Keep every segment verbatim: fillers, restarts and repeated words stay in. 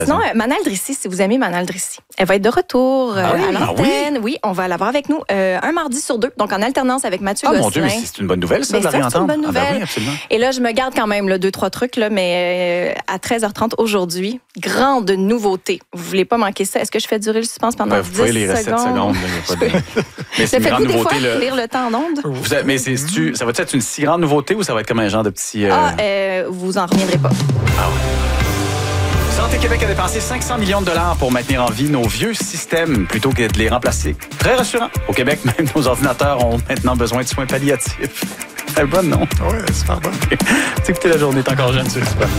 Sinon, euh, Manal Drissi, si vous aimez Manal Drissi, elle va être de retour euh, ah oui? à l'antenne. Ah oui? oui, on va l'avoir avec nous euh, un mardi sur deux, donc en alternance avec Mathieu Ah Gosselin. mon Dieu, mais c'est une bonne nouvelle, ça, Ben, de la ça, c'est une réentendre. bonne nouvelle. Ah, ben oui, absolument. Et là, je me garde quand même là, deux, trois trucs, là, mais euh, à treize heures trente aujourd'hui, grande nouveauté. Vous voulez pas manquer ça? Est-ce que je fais durer le suspense pendant Ben, vous pouvez dix lire sept secondes. Là, y a pas de... mais c'est une grande des nouveauté. Fois, là. lire le temps en ondes? Vous avez... Mais c'est, c'est-tu... ça va être une si grande nouveauté ou ça va être comme un genre de petit... Euh... Ah, euh, vous en reviendrez pas. Ah ouais. Santé Québec a dépensé cinq cents millions de dollars pour maintenir en vie nos vieux systèmes plutôt que de les remplacer. Très rassurant. Au Québec, même nos ordinateurs ont maintenant besoin de soins palliatifs. C'est bonne, non? Oui, super bonne. Tu sais, écoutez, la journée est encore jeune, tu le sais pas.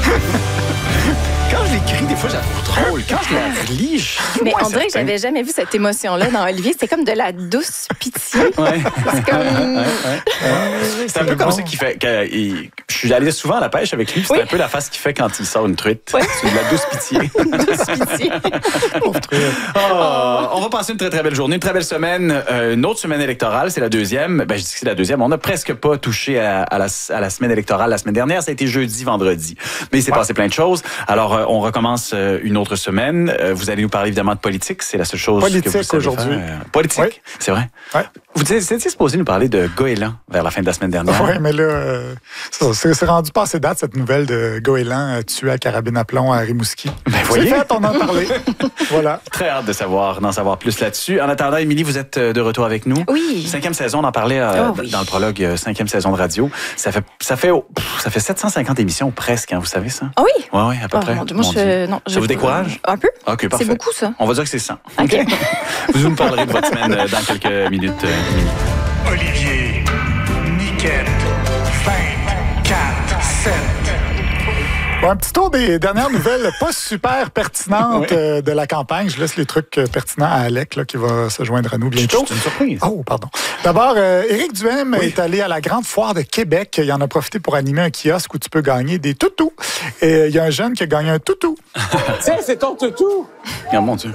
Quand je l'écris, des fois, je la trouve drôle. Quand je la relis, je suis Mais moins on dirait que certain. j'avais jamais vu cette émotion-là dans Olivier. C'était comme de la douce pitié. Ouais. C'est comme... Ouais, ouais, ouais. C'est un peu comme ça qu'il fait. que- il- je suis allé souvent à la pêche avec lui. C'est Oui. un peu la face qu'il fait quand il sort une truite. Ouais. C'est de la douce pitié. douce pitié. Pauvre truc. Oh, on va passer une très, très belle journée, une très belle semaine. Euh, une autre semaine électorale, c'est la deuxième. Ben, je dis que c'est la deuxième. On n'a presque pas touché à, à, la, à la semaine électorale la semaine dernière. Ça a été jeudi, vendredi. Mais il s'est Ouais. passé plein de choses. Alors, euh, on recommence euh, une autre semaine. Euh, vous allez nous parler évidemment de politique. C'est la seule chose Politique que vous savez aujourd'hui. faire. Euh, politique, Oui. c'est vrai. Ouais. Vous étiez supposé nous parler de Goéland vers la fin de la semaine dernière. Oui, mais là, euh, ça, c'est, c'est rendu passé date, cette nouvelle de Goéland euh, tué à carabine à plomb à Rimouski. Ben, c'est voyez. fait, on en a parlé. Voilà. Très hâte de savoir, d'en savoir plus là-dessus. En attendant, Émilie, vous êtes euh, de retour avec nous. Oui. Cinquième saison, on en parlait euh, Oh, oui. dans le prologue, euh, cinquième saison de radio. Ça fait, ça fait, oh, pff, ça fait sept cent cinquante émissions presque, hein, vous savez ça? Ah oui? Oui, oui, à peu Oh, près. mon Dieu, moi, Mon je, Dieu. non, Ça je- vous décourage? Un peu. OK, parfait. C'est beaucoup, ça. On va dire que c'est cent. OK. Vous nous parlerez de votre semaine euh, dans quelques minutes, euh, Émilie. Olivier, Niquette, vingt-quatre sept. Bon, un petit tour des dernières nouvelles pas super pertinentes Oui. euh, de la campagne. Je laisse les trucs euh, pertinents à Alec, là, qui va se joindre à nous bientôt. C'est une surprise. Oh, pardon. D'abord, euh, Éric Duhaime est allé à la Grande Foire de Québec. Il en a profité pour animer un kiosque où tu peux gagner des toutous. Et euh, il y a un jeune qui a gagné un toutou. Tiens, c'est ton toutou! Oh, mon Dieu.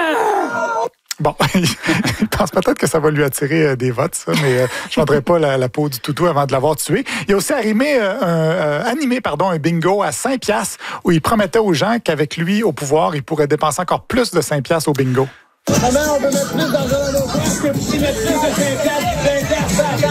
Bon, il pense peut-être que ça va lui attirer euh, des votes, ça, mais euh, je ne vendrai pas la, la peau du toutou avant de l'avoir tué. Il a aussi animé, euh, un, euh, animé pardon, un bingo à cinq piastres où il promettait aux gens qu'avec lui au pouvoir, il pourrait dépenser encore plus de cinq piastres au bingo. Maman, on veut mettre plus d'argent dans nos poches que vous mettre plus de cinq piastres, vingt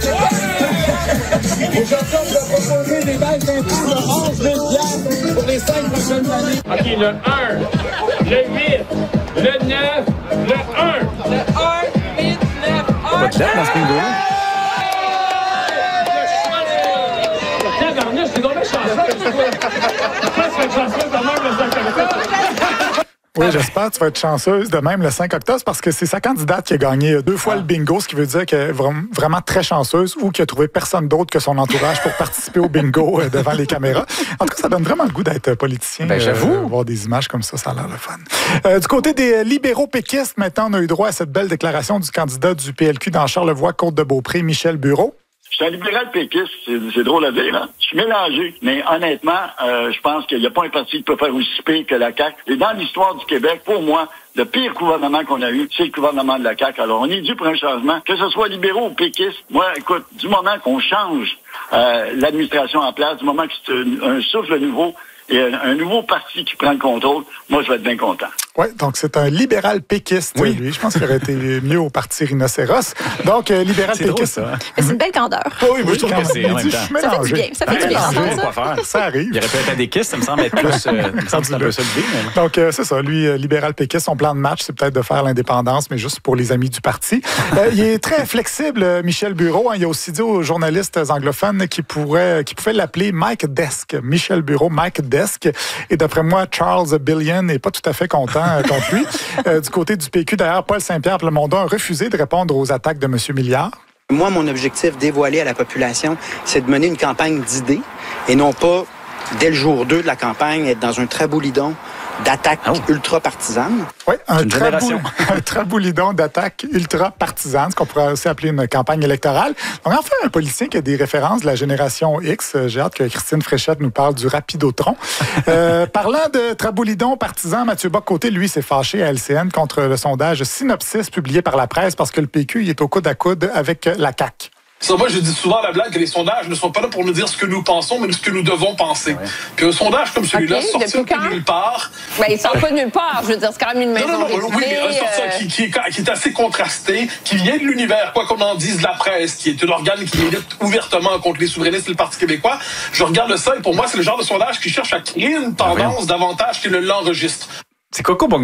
piastres. Aujourd'hui, on va proposer des baisses d'impôts de onze mille piastres pour les cinq prochaines années. OK, le un, le huit, le neuf, le un. Le un, huit, neuf, un. Pas de lettre dans ce bingo-là? Tabarnouche, c'est donc bien chanceux. Ça, c'est chanceux quand même, le cinq octobre. Oui, j'espère que tu vas être chanceuse de même le cinq octobre parce que c'est sa candidate qui a gagné deux fois le bingo, ce qui veut dire qu'elle est vra- vraiment très chanceuse ou qui a trouvé personne d'autre que son entourage pour participer au bingo euh, devant les caméras. En tout cas, ça donne vraiment le goût d'être politicien. Ben, j'avoue. Euh, voir des images comme ça, ça a l'air le fun. Euh, du côté des euh, libéraux péquistes, maintenant, on a eu droit à cette belle déclaration du candidat du P L Q dans Charlevoix-Côte-de-Beaupré, Michel Bureau. Je suis un libéral péquiste, c'est, c'est drôle à dire, hein? Je suis mélangé, mais honnêtement, euh, je pense qu'il n'y a pas un parti qui peut faire aussi pire que la C A Q. Et dans l'histoire du Québec, pour moi, le pire gouvernement qu'on a eu, c'est le gouvernement de la C A Q. Alors, on est dû pour un changement, que ce soit libéraux ou péquistes. Moi, écoute, du moment qu'on change euh, l'administration en place, du moment que c'est un, un souffle nouveau et un, un nouveau parti qui prend le contrôle, moi, je vais être bien content. Oui, donc c'est un libéral péquiste, Oui. lui. Je pense qu'il aurait été mieux au parti Rhinocéros. Donc, euh, libéral C'est drôle, péquiste. ça. hein? Mais c'est une belle candeur. Oui, moi, je trouve que c'est en même temps. Ça fait du bien, ça fait du bien. Je sais Mélangé. pas quoi faire. Ça arrive. Il aurait pu être à des kisses, ça me semble être plus. Euh, il me semble que c'est un peu ça le but, mais... Donc, euh, c'est ça. Lui, euh, libéral péquiste, son plan de match, c'est peut-être de faire l'indépendance, mais juste pour les amis du parti. Euh, il est très flexible, euh, Michel Bureau. Hein. Il a aussi dit aux journalistes anglophones qu'il pourrait, qu'il pouvait l'appeler Mike Desk. Michel Bureau, Mike Desk. Et d'après moi, Charles Billion n'est pas tout à fait content euh, contre lui. Euh, du côté du P Q, d'ailleurs, Paul Saint-Pierre Plamondon a refusé de répondre aux attaques de M. Milliard. Moi, mon objectif dévoilé à la population, c'est de mener une campagne d'idées et non pas, dès le jour deux de la campagne, être dans un traboulidon d'attaques Oh. ultra-partisanes. Oui, un, une trabou... génération. un traboulidon d'attaques ultra-partisanes, ce qu'on pourrait aussi appeler une campagne électorale. Donc, enfin, un politicien qui a des références de la génération X. J'ai hâte que Christine Fréchette nous parle du Rapidotron. euh, parlant de traboulidon partisan, Mathieu Bock-Côté, lui, s'est fâché à L C N contre le sondage Synopsis publié par la presse parce que le P Q il est au coude à coude avec la C A Q. Ça, moi, je dis souvent à la blague que les sondages ne sont pas là pour nous dire ce que nous pensons, mais ce que nous devons penser. Ouais. Puis un sondage comme celui-là, okay, sortir de nulle part... Ben, il sort pas de nulle part. Je veux dire, c'est quand même une maison non, non, non, réputé, oui, mais un sortir euh... qui, qui, qui est assez contrasté, qui vient de l'univers, quoi qu'on en dise, de la presse, qui est un organe qui milite ouvertement contre les souverainistes et le Parti québécois. Je regarde ça et pour moi, c'est le genre de sondage qui cherche à créer une tendance ah, davantage qu'il ne l'enregistre. C'est Coco Bongo.